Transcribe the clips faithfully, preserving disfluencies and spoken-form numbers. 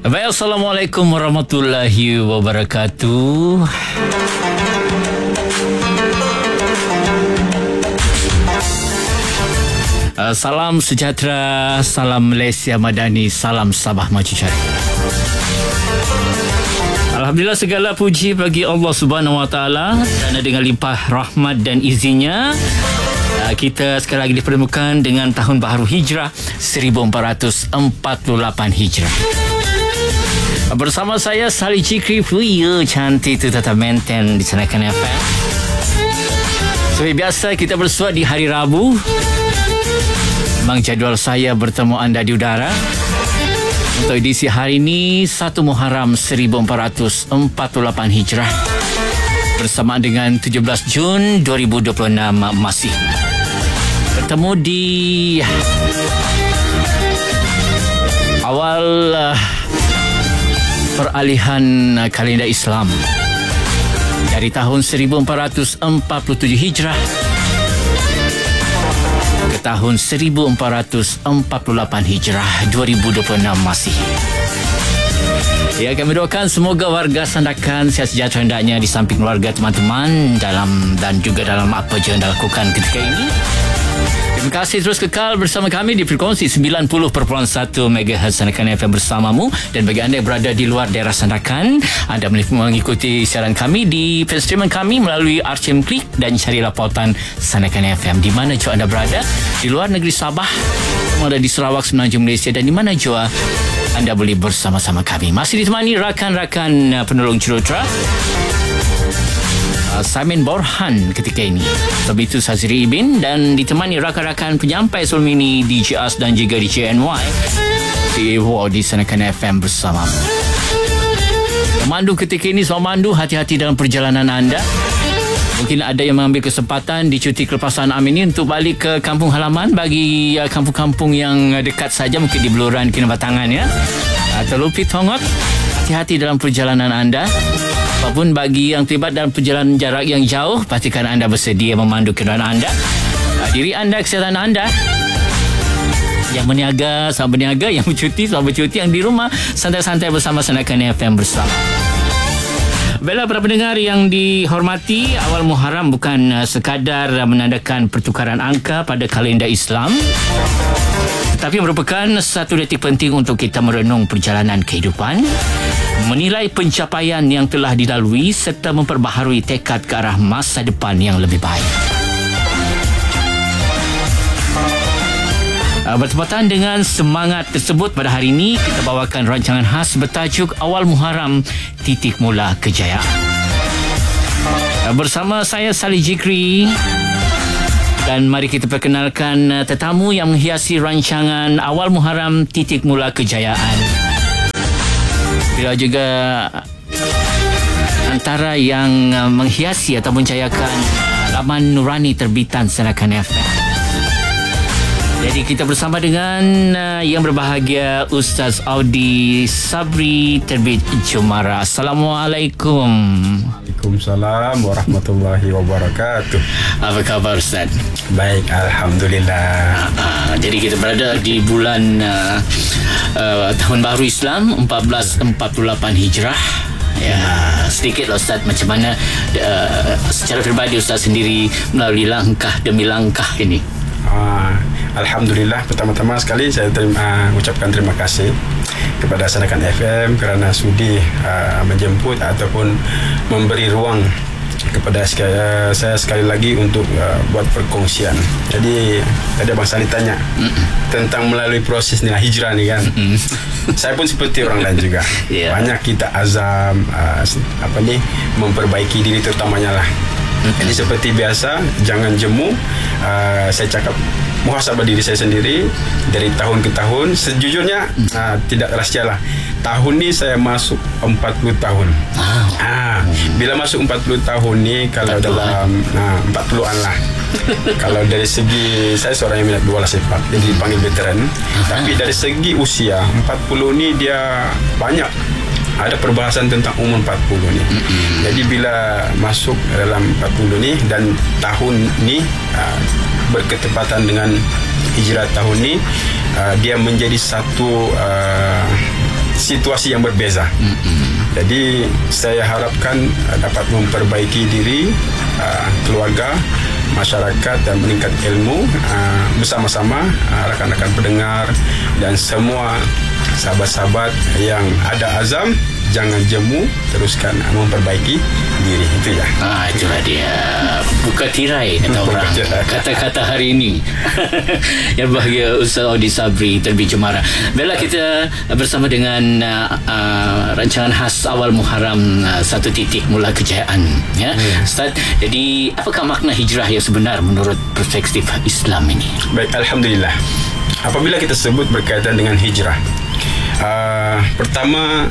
Baik, Assalamualaikum warahmatullahi wabarakatuh. Uh, salam sejahtera, salam Malaysia Madani, salam Sabah Maju Cari. Alhamdulillah, segala puji bagi Allah Subhanahu Wa Taala, kerana dengan limpah rahmat dan izinnya uh, kita sekali lagi dipertemukan dengan tahun baharu Hijrah seribu empat ratus empat puluh lapan Hijrah. Bersama saya Salih Cikri, Fuya cantik tu tetap maintain di Sanakan F M. Seperti biasa kita bersua di hari Rabu. Memang jadual saya bertemu anda di udara. Untuk edisi hari ini satu Muharram seribu empat ratus empat puluh lapan Hijrah, bersamaan dengan tujuh belas Jun dua ribu dua puluh enam masih bertemu di awal uh, peralihan kalender Islam dari tahun seribu empat ratus empat puluh tujuh Hijrah ke tahun seribu empat ratus empat puluh lapan Hijrah dua ribu dua puluh enam masih. Ya, kami doakan semoga warga Sandakan sihat sejahtera hendaknya di samping keluarga, teman-teman dalam dan juga dalam apa je anda lakukan ketika ini. Terima kasih terus kekal bersama kami di frekuensi sembilan puluh perpuluhan satu megahertz Sandakan F M bersamamu. Dan bagi anda yang berada di luar daerah Sandakan, anda boleh mengikuti siaran kami di streaman kami melalui R C M Klik dan carilah pautan Sandakan F M di mana jua anda berada, di luar negeri Sabah, ada di Sarawak, Semenanjung Malaysia, dan di mana jua anda boleh bersama-sama kami. Masih ditemani rakan-rakan uh, penolong jurutera uh, Samin Borhan ketika ini. Sebab itu Sazri Ibin, dan ditemani rakan-rakan penyampai sebelum ini D J As dan juga D J N Y di Evo di Sanakan F M bersama. Pemandu ketika ini, soal mandu, hati-hati dalam perjalanan anda. Mungkin ada yang mengambil kesempatan di cuti kelepasan am ini untuk balik ke kampung halaman. Bagi uh, kampung-kampung yang dekat saja, mungkin di Beluran, Kinabatangan ya, atau Lupit Hongot, hati-hati dalam perjalanan anda. Apapun bagi yang terlibat dalam perjalanan jarak yang jauh, pastikan anda bersedia memandu kenderaan anda, uh, diri anda, kesihatan anda. Yang berniaga, selamat berniaga. Yang bercuti, selamat bercuti. Yang di rumah, santai-santai bersama Sanakan F M bersama. Baiklah para pendengar yang dihormati, awal Muharram bukan uh, sekadar uh, menandakan pertukaran angka pada kalender Islam, tetapi merupakan satu detik penting untuk kita merenung perjalanan kehidupan, menilai pencapaian yang telah dilalui serta memperbaharui tekad ke arah masa depan yang lebih baik. Uh, bertepatan dengan semangat tersebut, pada hari ini kita bawakan rancangan khas bertajuk Awal Muharram, Titik Mula Kejayaan. Uh, bersama saya Salih Cikri, dan mari kita perkenalkan uh, tetamu yang menghiasi rancangan Awal Muharram, Titik Mula Kejayaan. Beliau juga antara yang uh, menghiasi atau mencayakan uh, laman Nurani terbitan Sanakan F M. Jadi kita bersama dengan uh, yang berbahagia Ustaz Audi Sabri, terbit Jumara. Assalamualaikum. Waalaikumsalam warahmatullahi wabarakatuh. Apa khabar Ustaz? Baik, Alhamdulillah. Uh, jadi kita berada di bulan uh, uh, Tahun Baharu Islam empat belas empat puluh lapan Hijrah. Ya, sedikitlah Ustaz, macam mana uh, secara peribadi Ustaz sendiri melalui langkah demi langkah ini? Uh, Alhamdulillah, pertama-tama sekali saya terima, uh, ucapkan terima kasih kepada Sanakan F M kerana sudi uh, menjemput ataupun memberi ruang kepada uh, saya sekali lagi untuk uh, buat perkongsian. Jadi tadi Abang Salih tanya Mm-mm. tentang melalui proses ni lah, hijrah ni kan. Saya pun seperti orang lain juga. Yeah. Banyak kita azam uh, apa ni memperbaiki diri terutamanya lah. Mm-hmm. Jadi seperti biasa, jangan jemu. Uh, saya cakap muhasabah diri saya sendiri dari tahun ke tahun. Sejujurnya uh, tidak rahsia lah. Tahun ni saya masuk empat puluh tahun. Ah. Ah, bila masuk empat puluh tahun ni, kalau empat puluh dalam uh, empat puluhan lah. Kalau dari segi, saya seorang yang minat bola sepak, jadi dipanggil veteran. Aha. Tapi dari segi usia empat puluh ni dia banyak ada perbahasan tentang umur empat puluh ni. Mm-hmm. Jadi bila masuk dalam empat puluh ni dan tahun ni uh, berketepatan dengan hijrah tahun ni, uh, dia menjadi satu uh, situasi yang berbeza. Mm-hmm. Jadi saya harapkan uh, dapat memperbaiki diri, uh, keluarga, masyarakat dan meningkat ilmu uh, bersama-sama uh, rakan-rakan pendengar dan semua sahabat-sahabat yang ada azam, jangan jemu, teruskan memperbaiki diri. Itu ya. Ah, itulah dia. Buka tirai kata orang. Kata-kata hari ini. Yang bahagia Ustaz Audi Sabri Terbi Cemara. Baiklah, kita bersama dengan uh, uh, rancangan khas awal Muharram, uh, satu titik mula kejayaan, ya. Hmm. Ustaz, jadi apakah makna hijrah yang sebenar menurut perspektif Islam ini? Baik, alhamdulillah. Apabila kita sebut berkaitan dengan hijrah, uh, pertama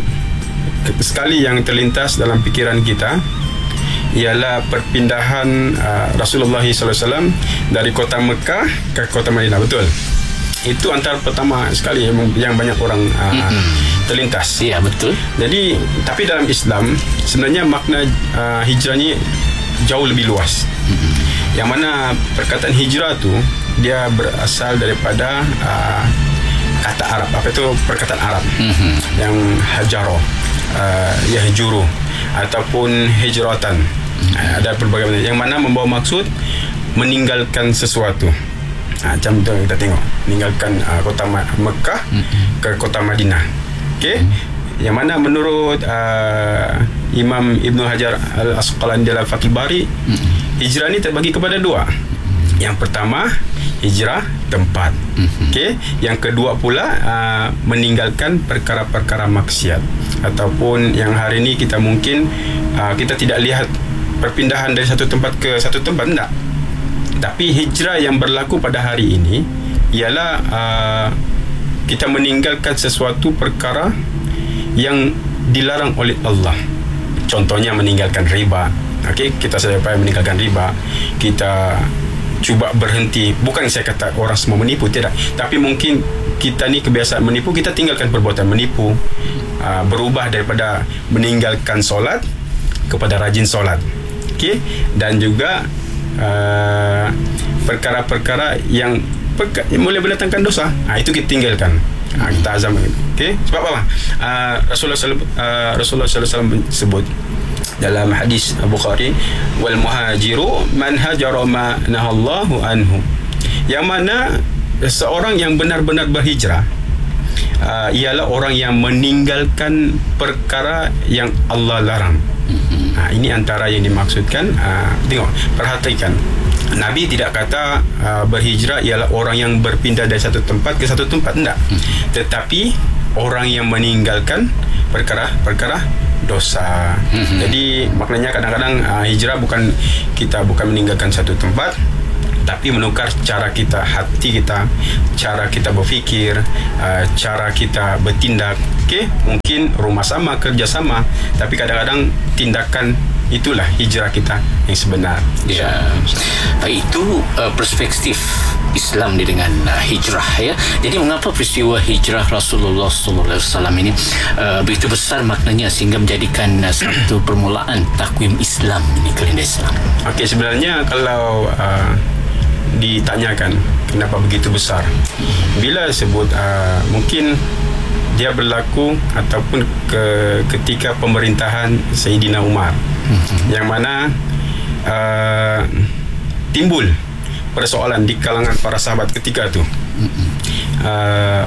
sekali yang terlintas dalam fikiran kita ialah perpindahan uh, Rasulullah sallallahu alaihi wasallam dari kota Mekah ke kota Madinah. Betul. Itu antara pertama sekali yang, yang banyak orang uh, mm-hmm. terlintas. Ya, betul. Jadi, tapi dalam Islam sebenarnya makna uh, hijrah ni jauh lebih luas. Mm-hmm. Yang mana perkataan hijrah tu dia berasal daripada uh, kata Arab. Apa itu perkataan Arab? Mm-hmm. Yang hajaro, uh, yahjuru ataupun hijratan. Mm-hmm. Uh, ada pelbagai macam, yang mana membawa maksud meninggalkan sesuatu. Uh, macam tu kita tengok, meninggalkan uh, kota Mekah mm-hmm. ke kota Madinah. Okey. Mm-hmm. Yang mana menurut uh, Imam Ibnu Hajar Al-Asqalani dalam Fathul Bari, mm-hmm. hijrah ni terbagi kepada dua. Yang pertama, hijrah tempat. Mm-hmm. Okey, yang kedua pula uh, meninggalkan perkara-perkara maksiat, ataupun yang hari ini kita mungkin uh, kita tidak lihat perpindahan dari satu tempat ke satu tempat, tidak. Tapi hijrah yang berlaku pada hari ini ialah uh, kita meninggalkan sesuatu perkara yang dilarang oleh Allah. Contohnya meninggalkan riba. Okey, kita sampai meninggalkan riba. Kita cuba berhenti. Bukan saya kata orang semua menipu, tidak. Tapi mungkin kita ni kebiasaan menipu, kita tinggalkan perbuatan menipu. Uh, berubah daripada meninggalkan solat kepada rajin solat. Okey, dan juga uh, perkara-perkara yang perka- boleh mendatangkan dosa. Ha, itu kita tinggalkan. Ha, kita azam. Okey, sebab apa? Uh, Rasulullah uh, Rasulullah sallallahu alaihi wasallam sebut dalam hadis Bukhari, wal muhajiru man hajara ma nahallahu anhu, yang mana seorang yang benar-benar berhijrah uh, ialah orang yang meninggalkan perkara yang Allah larang. Uh, ini antara yang dimaksudkan. Uh, tengok, perhatikan, Nabi tidak kata uh, berhijrah ialah orang yang berpindah dari satu tempat ke satu tempat, tidak. Tetapi orang yang meninggalkan perkara-perkara dosa. Mm-hmm. Jadi maknanya kadang-kadang uh, hijrah bukan kita bukan meninggalkan satu tempat, tapi menukar cara kita, hati kita, cara kita berfikir, uh, cara kita bertindak. Okey, mungkin rumah sama, kerja sama, tapi kadang-kadang tindakan itulah hijrah kita yang sebenar. Ya, itu uh, perspektif Islam ni dengan uh, hijrah, ya. Jadi mengapa peristiwa hijrah Rasulullah sallallahu alaihi wasallam ini uh, begitu besar maknanya sehingga menjadikan uh, satu permulaan takwim Islam ini, kalender Islam? Okey, sebenarnya kalau uh, ditanyakan kenapa begitu besar, bila sebut uh, mungkin dia berlaku ataupun ke ketika pemerintahan Sayyidina Umar, hmm. yang mana uh, timbul persoalan di kalangan para sahabat ketika itu. Hmm. Uh,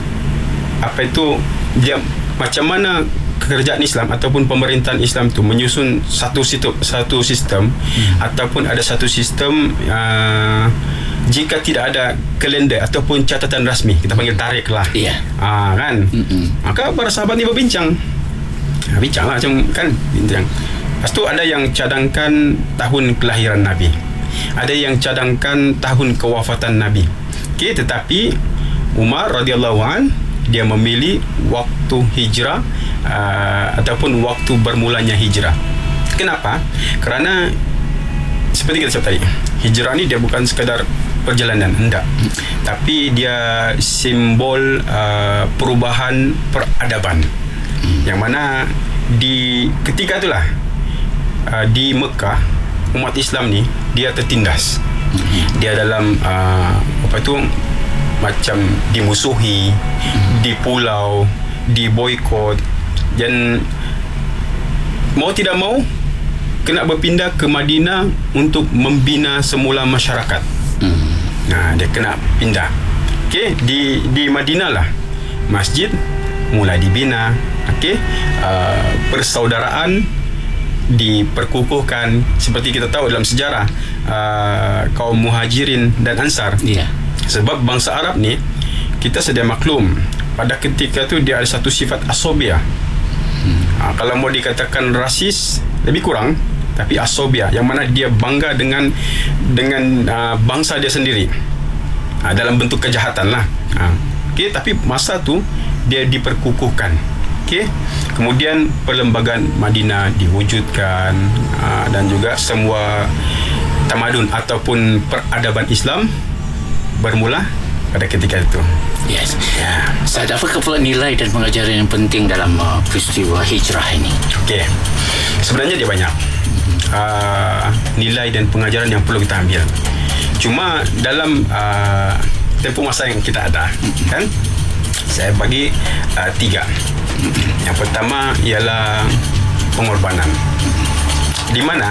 apa itu dia macam mana kerajaan Islam ataupun pemerintahan Islam itu menyusun satu sistem, satu sistem hmm. ataupun ada satu sistem uh, jika tidak ada kalender ataupun catatan rasmi, kita panggil tarikh lah. Yeah. Ah, kan? Mm-mm. Maka para sahabat ni berbincang. Ha, bincang lah macam kan, bincang. Lepas tu ada yang cadangkan tahun kelahiran Nabi. Ada yang cadangkan tahun kewafatan Nabi. Okey, tetapi Umar radhiyallahu an dia memilih waktu hijrah uh, ataupun waktu bermulanya hijrah. Kenapa? Kerana seperti kita sebut tadi, hijrah ni dia bukan sekadar perjalanan, enggak, tapi dia simbol uh, perubahan peradaban, yang mana di ketika itulah uh, di Mekah umat Islam ni dia tertindas, dia dalam uh, apa itu macam dimusuhi, di pulau diboikot, dan mau tidak mau kena berpindah ke Madinah untuk membina semula masyarakat. Hmm. Nah, dia kena pindah. Okey, di di Madinah lah masjid mulai dibina. Okey, uh, persaudaraan diperkukuhkan. Seperti kita tahu dalam sejarah uh, kaum Muhajirin dan Ansar. Yeah. Sebab bangsa Arab ni, kita sedia maklum, pada ketika tu dia ada satu sifat asobia. Hmm. Uh, kalau mau dikatakan rasis, lebih kurang, tapi asobia, yang mana dia bangga dengan dengan uh, bangsa dia sendiri, uh, dalam bentuk kejahatan lah. Uh, okay, tapi masa tu dia diperkukuhkan. Okay. Kemudian perlembagaan Madinah diwujudkan, uh, dan juga semua tamadun ataupun peradaban Islam bermula pada ketika itu. Yes. Ya. Saya apakah pula nilai dan pengajaran yang penting dalam uh, peristiwa hijrah ini? Okey. Sebenarnya dia banyak uh, nilai dan pengajaran yang perlu kita ambil. Cuma dalam uh, tempoh masa yang kita ada, kan, saya bagi uh, tiga. Yang pertama ialah pengorbanan, di mana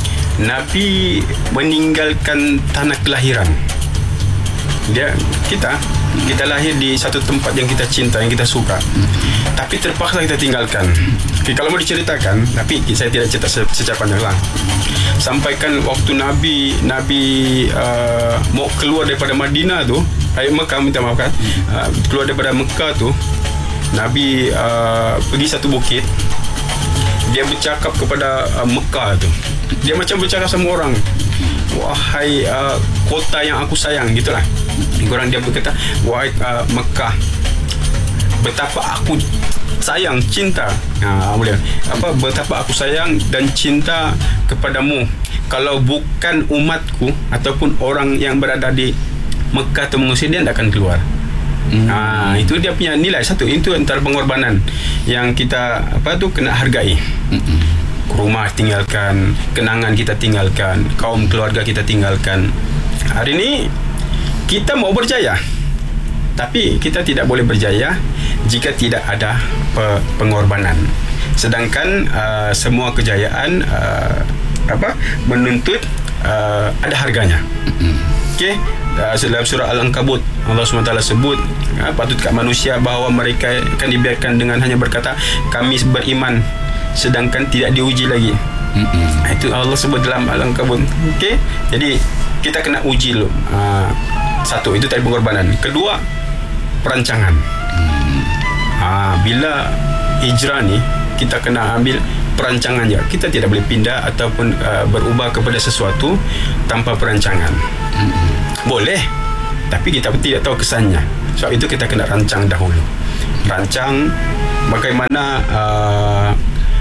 Nabi meninggalkan tanah kelahiran dia. Kita kita lahir di satu tempat yang kita cinta, yang kita suka, tapi terpaksa kita tinggalkan. Okay, kalau mau diceritakan, tapi saya tidak cerita secara panjang lah. Sampaikan waktu Nabi Nabi uh, mau keluar daripada Madinah tu, ayat Mekah, minta maaf kan, uh, keluar daripada Mekah tu, Nabi uh, pergi satu bukit. Dia bercakap kepada uh, Mekah tu. Dia macam bercakap sama orang, wahai uh, kota yang aku sayang, gitulah. Orang dia berkata, wahai uh, Mekah, betapa aku sayang, cinta, ha, boleh apa, betapa aku sayang dan cinta kepadamu. Kalau bukan umatku ataupun orang yang berada di Mekah atau mengusir, dia tidak akan keluar. Hmm. Ha, itu dia punya nilai satu. Itu antara pengorbanan yang kita apa tu kena hargai. Hmm. Rumah tinggalkan, kenangan kita tinggalkan, kaum keluarga kita tinggalkan. Hari ini kita mau berjaya, tapi kita tidak boleh berjaya jika tidak ada pe- pengorbanan. Sedangkan uh, semua kejayaan uh, apa menuntut uh, ada harganya. Okey, uh, dalam surah Al-Ankabut Allah subhanahu wa taala sebut, uh, patut kat manusia bahawa mereka akan dibiarkan dengan hanya berkata kami beriman, sedangkan tidak diuji lagi. Mm-hmm. Itu Allah sebut dalam Al-Ankabut. Okey, jadi kita kena uji dulu. Uh, satu, itu tadi pengorbanan. Kedua, perancangan. Mm-hmm. Uh, bila hijrah ni, kita kena ambil perancangan je. Kita tidak boleh pindah ataupun uh, berubah kepada sesuatu tanpa perancangan. Mm-hmm. Boleh, tapi kita tidak tahu kesannya. Sebab itu kita kena rancang dahulu. Rancang bagaimana uh,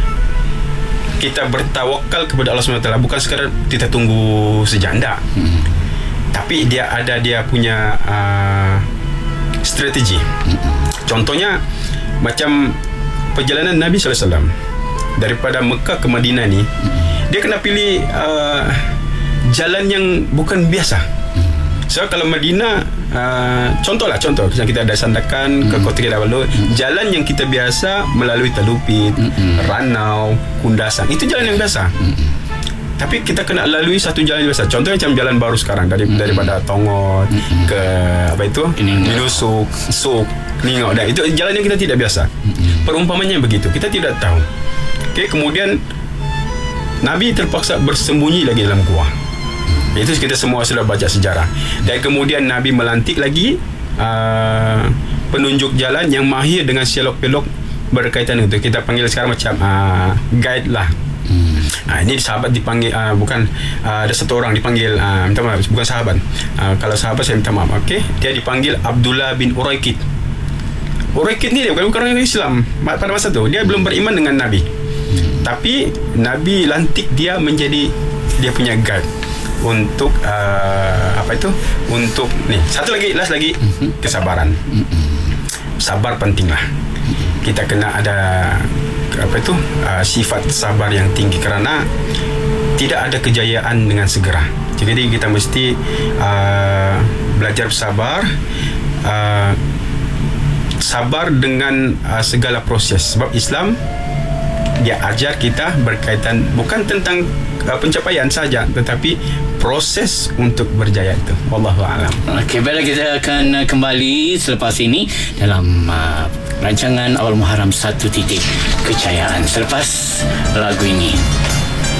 kita bertawakal kepada Allah subhanahu wa taala, bukan sekadar kita tunggu sejanda. Hmm. Tapi dia ada dia punya uh, strategi. Hmm. Contohnya macam perjalanan Nabi sallallahu alaihi wasallam daripada Mekah ke Madinah ni, hmm. dia kena pilih uh, jalan yang bukan biasa. Hmm. So kalau Madinah, uh, contohlah contoh kita ada Sandakan hmm. ke Kota Kinabalu, hmm. jalan yang kita biasa melalui Talupit, hmm. Ranau, Kundasan, itu jalan yang biasa. Hmm. Tapi kita kena lalui satu jalan yang biasa. Contohnya macam jalan baru sekarang dari hmm. daripada Tongot hmm. ke apa itu? Minusuk, Suk, Ningau. Dan itu jalan yang kita tidak biasa. Hmm. Perumpamannya begitu. Kita tidak tahu. Okey, kemudian Nabi terpaksa bersembunyi lagi dalam gua. Itu kita semua sudah baca sejarah. Dan kemudian Nabi melantik lagi uh, penunjuk jalan yang mahir dengan selok-pelok berkaitan itu. Kita panggil sekarang macam uh, guide lah. Hmm. Uh, ini sahabat dipanggil, uh, bukan uh, ada satu orang dipanggil, uh, minta maaf, bukan sahabat. Uh, kalau sahabat saya minta maaf. Okey, dia dipanggil Abdullah bin Uraikid. Uraikid ni dia bukan orang Islam pada masa tu. Dia belum beriman dengan Nabi. Hmm. Tapi Nabi lantik dia menjadi dia punya guide untuk uh, apa itu, untuk ni satu lagi, last lagi, mm-hmm. kesabaran. Mm-hmm. Sabar pentinglah. Kita kena ada apa itu uh, sifat sabar yang tinggi, kerana tidak ada kejayaan dengan segera. Jadi kita mesti uh, belajar bersabar. uh, sabar dengan uh, segala proses. Sebab Islam dia ajar kita berkaitan bukan tentang uh, pencapaian saja, tetapi proses untuk berjaya itu. Wallahu a'lam. Okey, baiklah, kita akan uh, kembali selepas ini dalam uh, rancangan Awal Muharram satu titik kejayaan selepas lagu ini.